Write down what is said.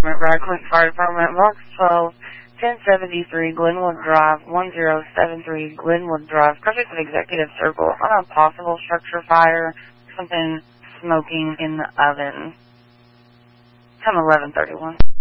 Radcliffe Fire Department, Box 12, 1073 Glenwood Drive, 1073 Glenwood Drive. Project of Executive Circle on a possible structure fire, something smoking in the oven. Time 11:31.